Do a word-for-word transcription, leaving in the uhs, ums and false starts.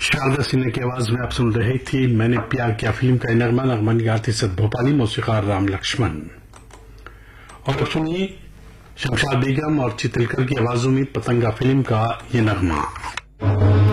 शारदा सिन्हा की आवाज में आप सुन रहे थे मैंने प्यार किया फिल्म का नगमा। नगमा निगारती सद भोपाली, मौसीकार राम लक्ष्मण। और अब सुनिए शमशाद बेगम और चितलकर की आवाजों में पतंगा फिल्म का ये नगमा।